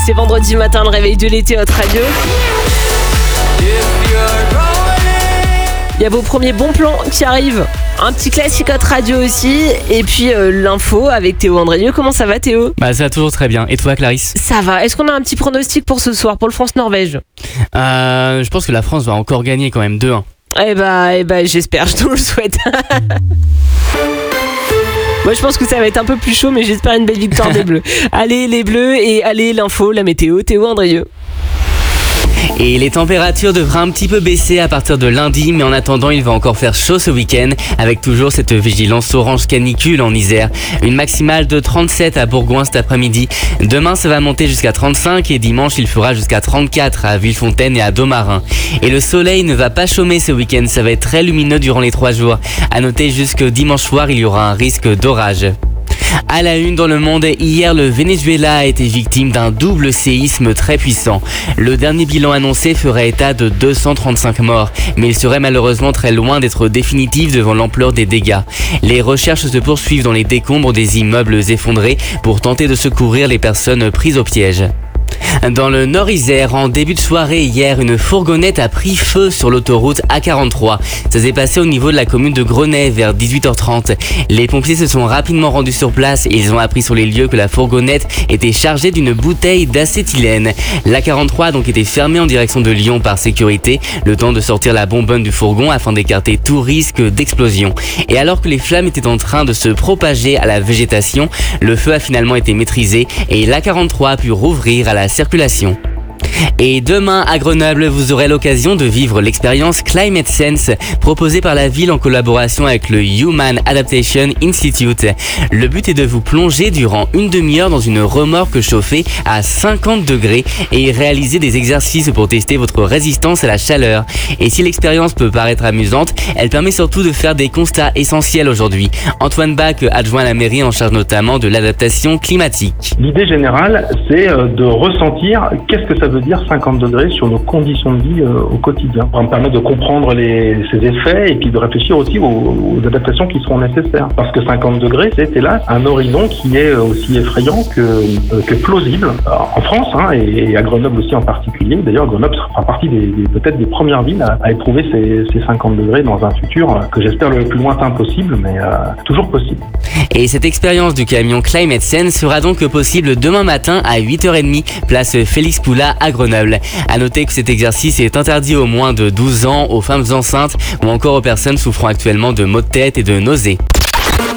C'est vendredi matin, le réveil de l'été, Hot Radio. Il y a vos premiers bons plans qui arrivent. Un petit classique Hot Radio aussi. Et puis l'info avec Théo Andrieux. Comment ça va, Théo ? Ça va toujours très bien. Et toi, Clarisse ? Ça va. Est-ce qu'on a un petit pronostic pour ce soir, pour le France-Norvège ? Je pense que la France va encore gagner quand même 2-1. Eh bah, j'espère, je te le souhaite. Moi, je pense que ça va être un peu plus chaud, mais j'espère une belle victoire des Bleus. Allez, les Bleus, et allez, l'info, la météo, Théo Andrieux. Et les températures devraient un petit peu baisser à partir de lundi, mais en attendant, il va encore faire chaud ce week-end, avec toujours cette vigilance orange canicule en Isère. Une maximale de 37 à Bourgoin cet après-midi. Demain, ça va monter jusqu'à 35 et dimanche, il fera jusqu'à 34 à Villefontaine et à Domarin. Et le soleil ne va pas chômer ce week-end, ça va être très lumineux durant les 3 jours. À noter jusque dimanche soir, il y aura un risque d'orage. À la une dans le monde, hier le Venezuela a été victime d'un double séisme très puissant. Le dernier bilan annoncé ferait état de 235 morts, mais il serait malheureusement très loin d'être définitif devant l'ampleur des dégâts. Les recherches se poursuivent dans les décombres des immeubles effondrés pour tenter de secourir les personnes prises au piège. Dans le Nord-Isère, en début de soirée hier, une fourgonnette a pris feu sur l'autoroute A43. Ça s'est passé au niveau de la commune de Grenay vers 18h30. Les pompiers se sont rapidement rendus sur place et ils ont appris sur les lieux que la fourgonnette était chargée d'une bouteille d'acétylène. L'A43 a donc été fermée en direction de Lyon par sécurité, le temps de sortir la bonbonne du fourgon afin d'écarter tout risque d'explosion. Et alors que les flammes étaient en train de se propager à la végétation, le feu a finalement été maîtrisé et l'A43 a pu rouvrir à la circulation. Et demain à Grenoble, vous aurez l'occasion de vivre l'expérience Climate Sense proposée par la ville en collaboration avec le Human Adaptation Institute. Le but est de vous plonger durant une demi-heure dans une remorque chauffée à 50 degrés et réaliser des exercices pour tester votre résistance à la chaleur. Et si l'expérience peut paraître amusante, elle permet surtout de faire des constats essentiels aujourd'hui. Antoine Bach, adjoint à la mairie en charge notamment de l'adaptation climatique. L'idée générale, c'est de ressentir qu'est-ce que ça veut dire 50 degrés sur nos conditions de vie au quotidien. Ça va me permettre de comprendre ces effets et puis de réfléchir aussi aux adaptations qui seront nécessaires. Parce que 50 degrés, c'est hélas un horizon qui est aussi effrayant que plausible en France et à Grenoble aussi en particulier. D'ailleurs, Grenoble fera partie peut-être des premières villes à éprouver ces 50 degrés dans un futur que j'espère le plus lointain possible, mais toujours possible. Et cette expérience du camion Climate Sense sera donc possible demain matin à 8h30, place Félix Poula à Grenoble. À noter que cet exercice est interdit aux moins de 12 ans, aux femmes enceintes ou encore aux personnes souffrant actuellement de maux de tête et de nausées.